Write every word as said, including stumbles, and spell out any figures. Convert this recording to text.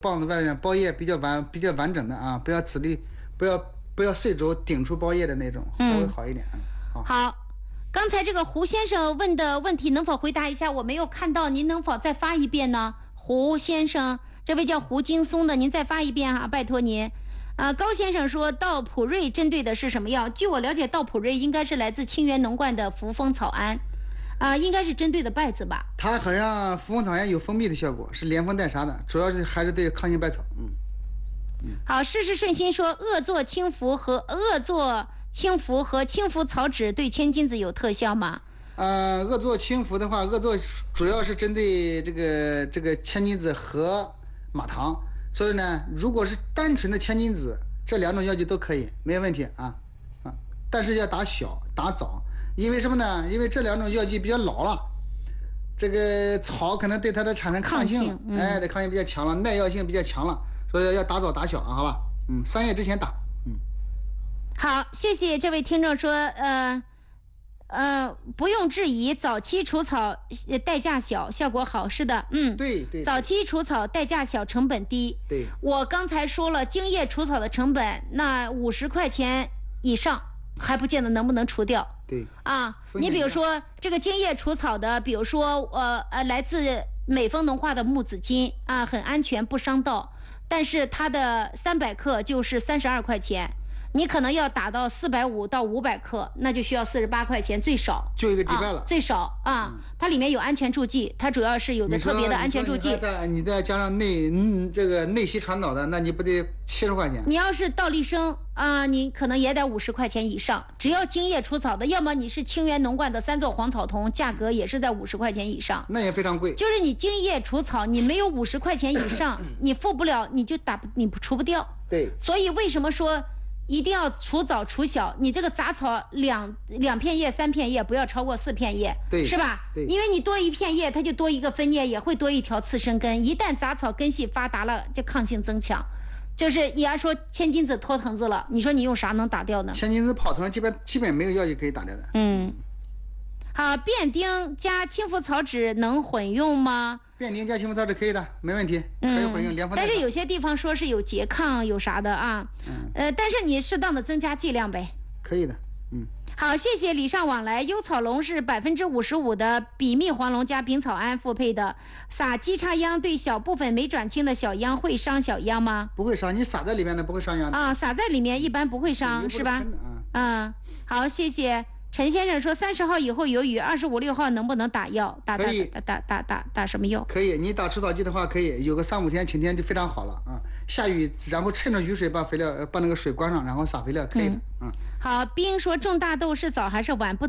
棒子外面包叶比较完比较完整的啊，不要籽粒不要不要碎轴顶出包叶的那种，稍微好一点。嗯，好。 好，刚才这个胡先生问的问题能否回答一下？我没有看到，您能否再发一遍呢？胡先生，这位叫胡金松的，您再发一遍哈、啊，拜托您。啊，高先生说道普瑞针对的是什么药？据我了解，道普瑞应该是来自清源农冠的扶风草胺，啊，应该是针对的败子吧？ 它好像扶风草胺有封闭的效果，是连风带杀的，主要是还是对抗性败草。嗯嗯。好，事事顺心说恶作轻浮和恶作轻浮和轻浮草酯对千金子有特效吗？ 呃，恶作轻浮的话，恶作主要是针对这个这个千金子和马糖。所以呢，如果是单纯的千金子，这两种药剂都可以，没问题啊啊！但是要打小打早，因为什么呢？因为这两种药剂比较老了，这个草可能对它的产生抗性， 抗性嗯、 哎，对抗性比较强了，耐药性比较强了，所以要打早打小啊，好吧？嗯，三月之前打。嗯， 好，谢谢这位听众说，呃。呃，不用质疑，早期除草代价小，效果好。是的，嗯， 对 对, 对， 早期除草代价小，成本低。 对， 我刚才说了，精液除草的成本，那五十块钱以上还不见得能不能除掉。 对， 啊，你比如说这个精液除草的，比如说呃呃，来自美丰农化的木子金啊，很安全，不伤道，但是它的三百克就是三十二块钱。你可能要打到四百五到五百克，那就需要四十八块钱最少， 就一个迪拜了、 啊，最少啊、嗯。它里面有安全助剂，它主要是有的特别的安全助剂。 你再你再加上内嗯这个内息传导的，那你不得七十块钱？ 你要是道利生啊，你可能也得五十块钱以上。只要精液除草的，要么你是清源农冠的三座黄草酮，价格也是在五十块钱以上， 那也非常贵。 就是你精液除草，你没有五十块钱以上，你付不了，你就打你除不掉。 对， 所以为什么说？一定要除早除小，你这个杂草两两片叶、三片叶，不要超过四片叶， 对， 是吧？ 对， 因为你多一片叶，它就多一个分叶，也会多一条次生根。一旦杂草根系发达了，这抗性增强。就是你要说千金子脱藤子了，你说你用啥能打掉呢？ 千金子跑藤基本基本没有药剂可以打掉的。 嗯，好，变丁加轻浮草酯能混用吗？ 变丁加轻浮草酯可以的，没问题，可以混用。连、嗯、 但是有些地方说是有拮抗有啥的啊，嗯、呃，但是你适当的增加剂量呗。 可以的，嗯。 好，谢谢礼尚往来。优草龙是百分之五十五的比密黄龙加丙草胺复配的，撒鸡叉秧对小部分没转青的小秧会伤小秧吗？ 不会伤，你撒在里面的不会伤秧的啊，撒在里面一般不会伤，是吧？嗯，好，谢谢。陈先生说三十号以后有雨，二十五六号能不能打药？打打打打打打打什么药？ 可以，你打除草剂的话可以，有个三五天晴天就非常好了啊。下雨然后趁着雨水把肥料把那个水关上，然后撒肥料可以的。嗯， 好，冰说种大豆是早还是晚不